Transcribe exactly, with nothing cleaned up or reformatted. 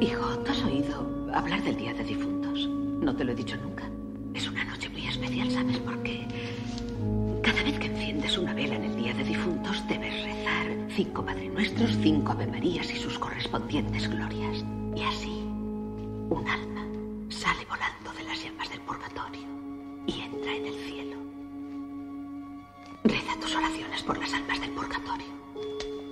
Hijo, ¿tú has oído hablar del Día de Difuntos? No te lo he dicho nunca. Es una noche muy especial, ¿sabes por qué? Cada vez que enciendes una vela en el Día de Difuntos, debes rezar cinco Padre Nuestros, cinco Ave Marías y sus correspondientes glorias. Y así, un alma sale volando de las llamas del purgatorio y entra en el cielo. Reza tus oraciones por las almas del purgatorio.